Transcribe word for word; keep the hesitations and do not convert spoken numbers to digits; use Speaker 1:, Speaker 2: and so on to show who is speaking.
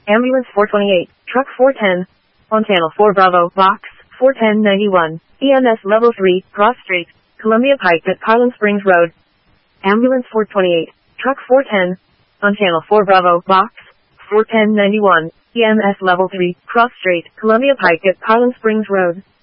Speaker 1: Ambulance four twenty-eight, Truck four ten, on Channel four Bravo, Box four ten ninety-one, E M S Level three, Cross Street, Columbia Pike at Carlin Springs Road. Ambulance four twenty-eight, Truck four ten, on Channel four Bravo, Box four ten ninety-one, E M S Level three, Cross Street, Columbia Pike at Carlin Springs Road.